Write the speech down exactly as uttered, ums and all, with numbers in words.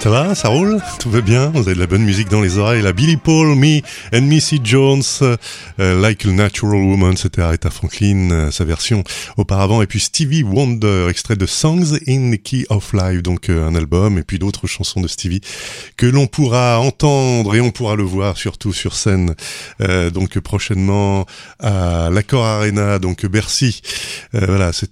Ça va, ça roule, tout va bien, vous avez de la bonne musique dans les oreilles. La Billy Paul, Me and Missy Jones, euh, Like a Natural Woman, c'était Aretha Franklin, euh, sa version auparavant. Et puis Stevie Wonder, extrait de Songs in the Key of Life, donc euh, un album, et puis d'autres chansons de Stevie que l'on pourra entendre et on pourra le voir surtout sur scène, euh, donc prochainement à l'Accor Arena, donc Bercy. Euh, voilà, c'est